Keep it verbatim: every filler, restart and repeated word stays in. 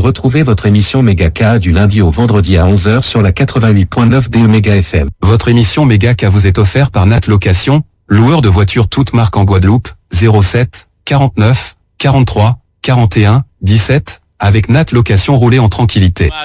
Retrouvez votre émission Megaka du lundi au vendredi à onze heures sur la quatre-vingt-huit point neuf D E Méga F M. Votre émission Megaka vous est offerte par Nat Location, loueur de voitures toutes marques en Guadeloupe, zéro sept, quarante-neuf, quarante-trois, quarante et un, dix-sept, avec Nat Location, roulez en tranquillité.